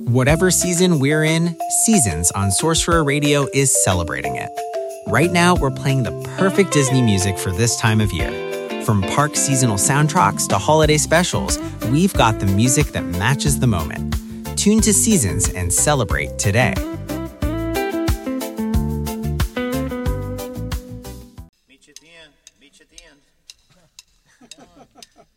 Whatever season we're in, Seasons on Sorcerer Radio is celebrating it. Right now, we're playing the perfect Disney music for this time of year. From park seasonal soundtracks to holiday specials, we've got the music that matches the moment. Tune to Seasons and celebrate today. Meet you at the end.